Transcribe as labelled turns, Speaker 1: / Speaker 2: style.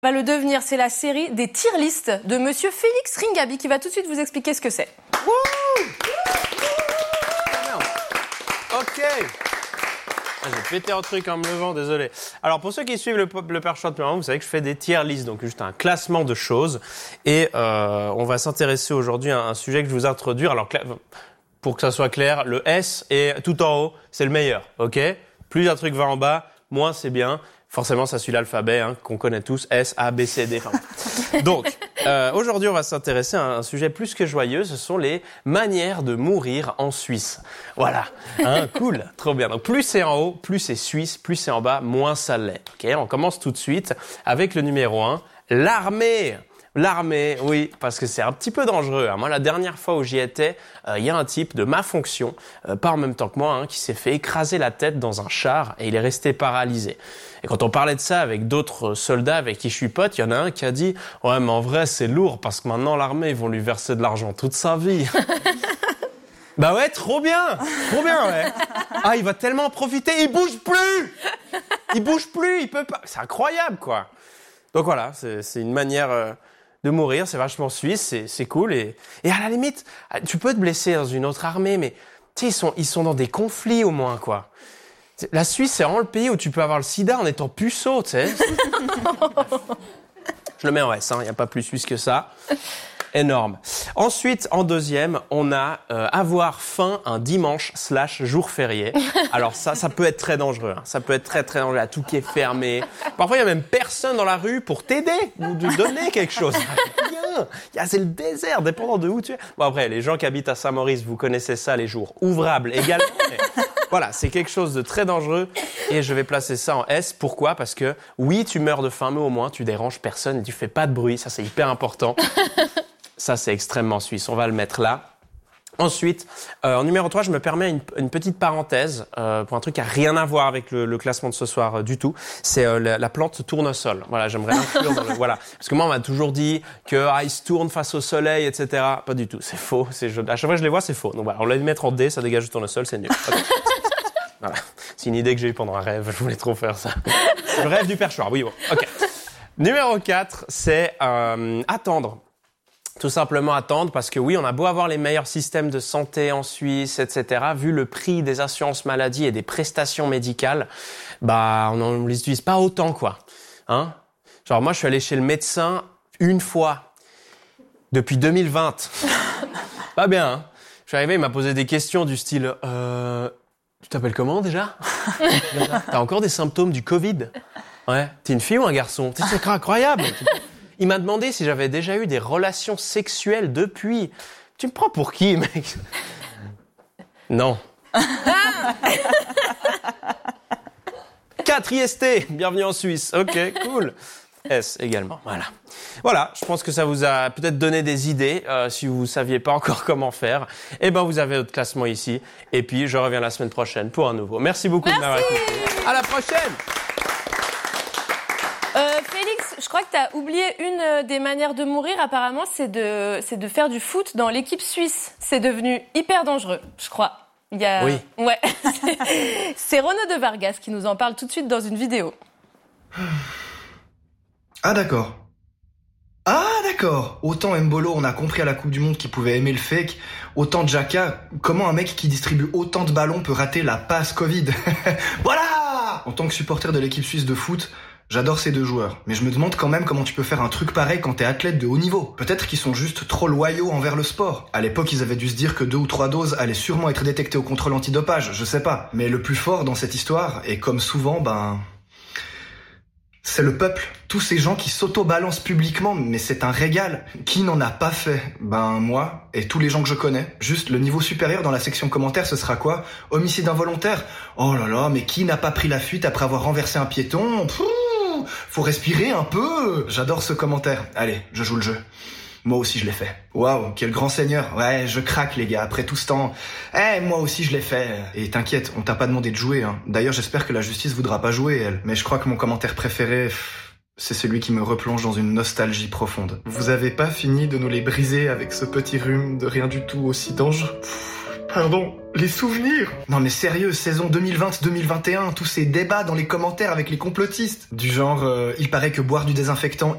Speaker 1: Va le devenir, c'est la série des tier lists de monsieur Félix Ringaby qui va tout de suite vous expliquer ce que c'est.
Speaker 2: Ok. J'ai pété un truc en me levant, désolé. Alors pour ceux qui suivent le Perchoir depuis un moment, vous savez que je fais des tier lists, donc juste un classement de choses. Et on va s'intéresser aujourd'hui à un sujet que je vais vous introduire. Alors pour que ça soit clair, le S est tout en haut, c'est le meilleur, ok ? Plus un truc va en bas, moins c'est bien. Forcément, ça suit l'alphabet, qu'on connaît tous, S, A, B, C, D. Enfin. Donc, aujourd'hui, on va s'intéresser à un sujet plus que joyeux. Ce sont les manières de mourir en Suisse. Voilà, cool, trop bien. Donc, plus c'est en haut, plus c'est suisse, plus c'est en bas, moins ça l'est. Ok, on commence tout de suite avec le numéro 1, l'armée. L'armée, oui, parce que c'est un petit peu dangereux. Moi, la dernière fois où j'y étais, il y a un type de ma fonction, pas en même temps que moi, qui s'est fait écraser la tête dans un char et il est resté paralysé. Et quand on parlait de ça avec d'autres soldats avec qui je suis pote, il y en a un qui a dit « Ouais, mais en vrai, c'est lourd parce que maintenant, l'armée, ils vont lui verser de l'argent toute sa vie. » Bah ouais, trop bien, ouais. Ah, il va tellement en profiter, il bouge plus, il peut pas. C'est incroyable, quoi. Donc voilà, c'est une manière de mourir, c'est vachement suisse, c'est cool. Et à la limite, tu peux te blesser dans une autre armée, mais tu sais, ils sont dans des conflits au moins, quoi. La Suisse, c'est vraiment le pays où tu peux avoir le sida en étant puceau, tu sais. Je le mets en S, il n'y a pas plus suisse que ça. Énorme. Ensuite, en deuxième, on a avoir faim un dimanche / jour férié. Alors ça peut être très dangereux. Ça peut être très très dangereux. Tout qui est fermé. Parfois, il y a même personne dans la rue pour t'aider ou te donner quelque chose. C'est le désert, dépendant de où tu es. Bon après, les gens qui habitent à Saint-Maurice, vous connaissez ça, les jours ouvrables également. Mais voilà, c'est quelque chose de très dangereux et je vais placer ça en S. Pourquoi ? Parce que oui, tu meurs de faim, mais au moins tu déranges personne et tu fais pas de bruit. Ça, c'est hyper important. Ça, c'est extrêmement suisse. On va le mettre là. Ensuite, en numéro 3, je me permets une petite parenthèse pour un truc qui a rien à voir avec le classement de ce soir du tout. C'est la plante tournesol. Voilà, j'aimerais l'inclure dans voilà. Parce que moi, on m'a toujours dit que il se tourne face au soleil, etc. Pas du tout. C'est faux. À chaque fois que je les vois, c'est faux. Donc voilà, on l'a dû mettre en D, ça dégage le tournesol, c'est nul. Okay. Voilà. C'est une idée que j'ai eue pendant un rêve. Je voulais trop faire ça. Le rêve du perchoir. Oui, bon. Ok. Numéro 4, c'est attendre. Tout simplement attendre parce que oui, on a beau avoir les meilleurs systèmes de santé en Suisse, etc. Vu le prix des assurances maladie et des prestations médicales, on ne les utilise pas autant, quoi. Genre moi, je suis allé chez le médecin une fois depuis 2020. Pas bien, Je suis arrivé, il m'a posé des questions du style tu t'appelles comment déjà? T'as encore des symptômes du Covid? Ouais. T'es une fille ou un garçon? C'est incroyable. Il m'a demandé si j'avais déjà eu des relations sexuelles depuis. Tu me prends pour qui, mec? Non. 4 IST, bienvenue en Suisse. Ok, cool. S également, voilà. Voilà, je pense que ça vous a peut-être donné des idées. Si vous ne saviez pas encore comment faire, vous avez votre classement ici. Et puis, je reviens la semaine prochaine pour un nouveau. Merci beaucoup de m'avoir écouté. À la prochaine.
Speaker 1: Félix, je crois que tu as oublié une des manières de mourir. Apparemment, c'est de faire du foot dans l'équipe suisse. C'est devenu hyper dangereux, je crois.
Speaker 2: Oui.
Speaker 1: Ouais. C'est Renaud de Vargas qui nous en parle tout de suite dans une vidéo.
Speaker 3: Ah d'accord. Autant Mbolo, on a compris à la Coupe du Monde qu'il pouvait aimer le fake, autant Xhaka, comment un mec qui distribue autant de ballons peut rater la passe Covid? Voilà! En tant que supporter de l'équipe suisse de foot, j'adore ces deux joueurs, mais je me demande quand même comment tu peux faire un truc pareil quand t'es athlète de haut niveau. Peut-être qu'ils sont juste trop loyaux envers le sport. À l'époque, ils avaient dû se dire que 2 ou 3 doses allaient sûrement être détectées au contrôle antidopage, je sais pas. Mais le plus fort dans cette histoire, et comme souvent, c'est le peuple. Tous ces gens qui s'auto-balancent publiquement, mais c'est un régal. Qui n'en a pas fait? Moi, et tous les gens que je connais. Juste, le niveau supérieur dans la section commentaires, ce sera quoi? Homicide involontaire? Oh là là, mais qui n'a pas pris la fuite après avoir renversé un piéton? Faut respirer un peu. J'adore ce commentaire. Allez, je joue le jeu. Moi aussi je l'ai fait. Waouh, quel grand seigneur. Ouais, je craque les gars, après tout ce temps. Moi aussi je l'ai fait. Et t'inquiète, on t'a pas demandé de jouer. D'ailleurs, j'espère que la justice voudra pas jouer, elle. Mais je crois que mon commentaire préféré, c'est celui qui me replonge dans une nostalgie profonde. Vous avez pas fini de nous les briser avec ce petit rhume de rien du tout aussi dangereux. Pardon, les souvenirs. Non mais sérieux, saison 2020-2021, tous ces débats dans les commentaires avec les complotistes. Du genre, il paraît que boire du désinfectant